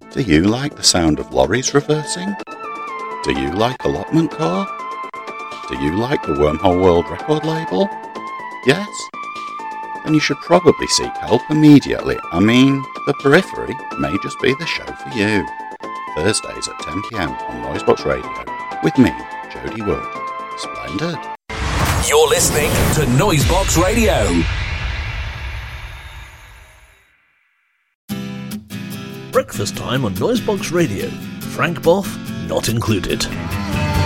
Do you like the sound of lorries reversing? Do you like Allotment Core? Do you like the Wormhole World record label? Yes? Then you should probably seek help immediately. I mean, The Periphery may just be the show for you. Thursdays at 10 PM on Noisebox Radio with me, Jody Wood. Splendid. You're listening to Noisebox Radio. Breakfast time on Noisebox Radio. Frank Boff not included.